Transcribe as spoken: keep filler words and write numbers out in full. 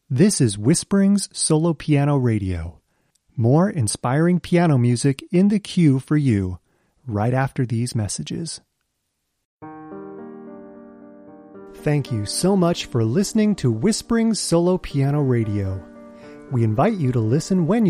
This is Whisperings Solo Piano Radio. More inspiring piano music in the queue for you right after these messages. Thank you so much for listening to Whisperings Solo Piano Radio. We invite you to listen when you